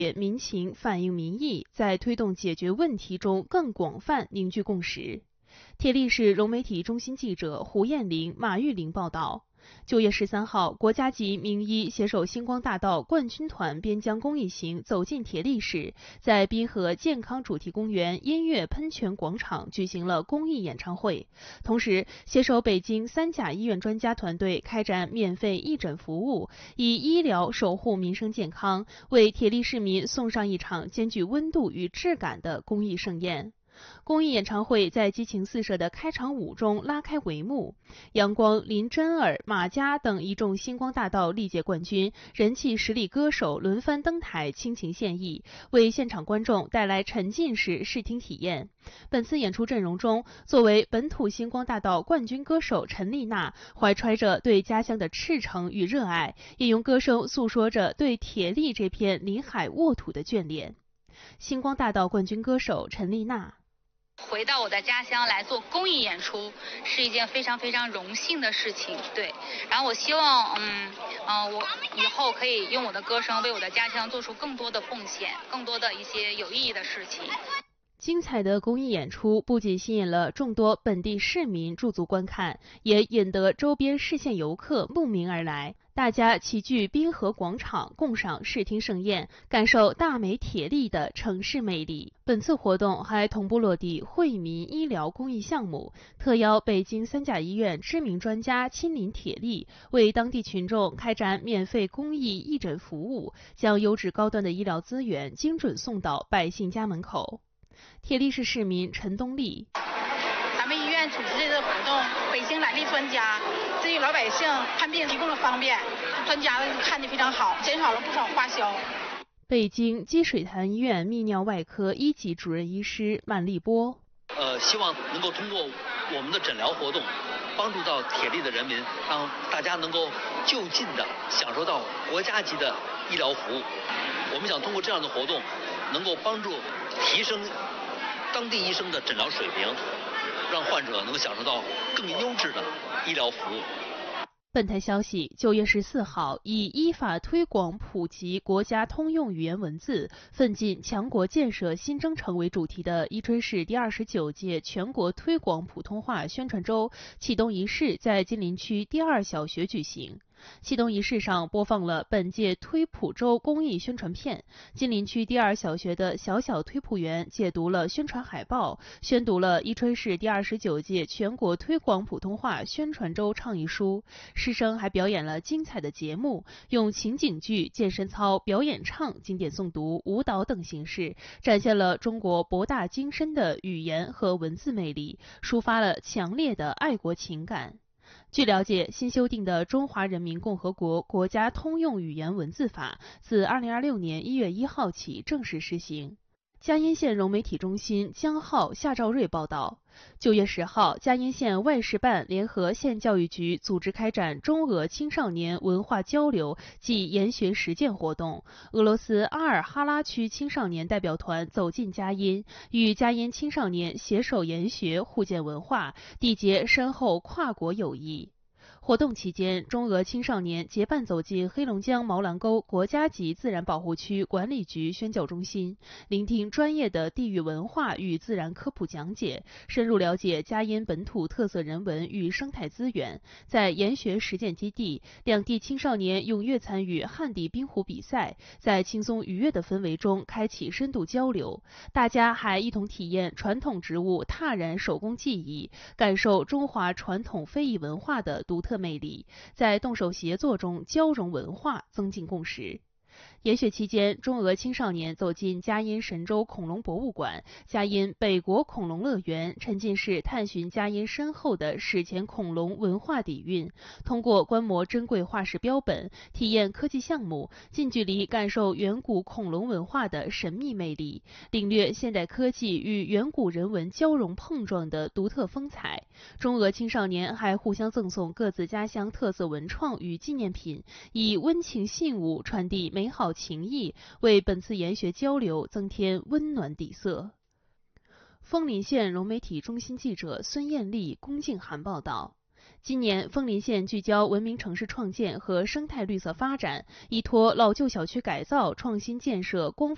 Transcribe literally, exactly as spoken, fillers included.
民情、反映民意，在推动解决问题中更广泛凝聚共识。铁力市融媒体中心记者胡艳玲、马玉玲报道。九月十三号，国家级名医携手星光大道冠军团边疆公益行走进铁力市，在滨河健康主题公园音乐喷泉广场举行了公益演唱会，同时携手北京三甲医院专家团队开展免费义诊服务，以医疗守护民生健康，为铁力市民送上一场兼具温度与质感的公益盛宴。公益演唱会在激情四射的开场舞中拉开帷幕，阳光、林真儿、马佳等一众星光大道历届冠军、人气实力歌手轮番登台倾情献艺，为现场观众带来沉浸式视听体验。本次演出阵容中，作为本土星光大道冠军歌手陈丽娜，怀揣着对家乡的赤诚与热爱，也用歌声诉说着对铁力这片临海沃土的眷恋。星光大道冠军歌手陈丽娜。 回到我的家乡来做公益演出是一件非常非常荣幸的事情，对。然后我希望，嗯，嗯、呃，我以后可以用我的歌声为我的家乡做出更多的奉献，更多的一些有意义的事情。 精彩的公益演出不仅吸引了众多本地市民驻足观看，也引得周边市县游客慕名而来。大家齐聚滨河广场，共赏视听盛宴，感受大美铁力的城市魅力。本次活动还同步落地惠民医疗公益项目，特邀北京三甲医院知名专家亲临铁力，为当地群众开展免费公益义诊服务，将优质高端的医疗资源精准送到百姓家门口。铁力市市民陈东丽。 咱们医院组织这个活动，北京来的专家对于老百姓看病提供了方便，专家看得非常好，减少了不少花销。 北京积水潭医院泌尿外科一级主任医师曼丽波。 呃，希望能够通过我们的诊疗活动，帮助到铁力的人民，让大家能够就近的享受到国家级的医疗服务。我们想通过这样的活动，能够帮助提升当地医生的诊疗水平，让患者能够享受到更优质的医疗服务。 本台消息，九月十四号，以依法推广普及国家通用语言文字，奋进强国建设新征程为主题的伊春市第二十九届全国推广普通话宣传周启动仪式在金陵区第二小学举行。启动仪式上播放了本届推普周公益宣传片，金陵区第二小学的小小推普员解读了宣传海报，宣读了伊春市第二十九届全国推广普通话宣传周倡议书。师生还表演了精彩的节目，用情景剧、健身操、表演唱、经典诵读、舞蹈等形式，展现了中国博大精深的语言和文字魅力，抒发了强烈的爱国情感。据了解，新修订的《中华人民共和国国家通用语言文字法》自二零二六年一月一号起正式施行。嘉荫县融媒体中心江浩、夏兆瑞报道，九月十号，嘉荫县外事办联合县教育局组织开展中俄青少年文化交流暨研学实践活动。俄罗斯阿尔哈拉区青少年代表团走进嘉荫，与嘉荫青少年携手研学，互鉴文化，缔结深厚跨国友谊。活动期间，中俄青少年结伴走进黑龙江毛兰沟国家级自然保护区管理局宣教中心，聆听专业的地域文化与自然科普讲解，深入了解嘉荫本土特色人文与生态资源。在研学实践基地，两地青少年踊跃参与旱地冰壶比赛，在轻松愉悦的氛围中开启深度交流。大家还一同体验传统植物踏染手工技艺，感受中华传统非遗文化的独特魅力，在动手协作中交融文化，增进共识。研学期间，中俄青少年走进嘉荫神州恐龙博物馆、嘉荫北国恐龙乐园，沉浸式探寻嘉荫深厚的史前恐龙文化底蕴。通过观摩珍贵化石标本，体验科技项目，近距离感受远古恐龙文化的神秘魅力，领略现代科技与远古人文交融碰撞的独特风采。中俄青少年还互相赠送各自家乡特色文创与纪念品，以温情信物传递美好情谊，为本次研学交流增添温暖底色。枫林县融媒体中心记者孙艳丽、龚静涵报道。今年，枫林县聚焦文明城市创建和生态绿色发展，依托老旧小区改造、创新建设、光伏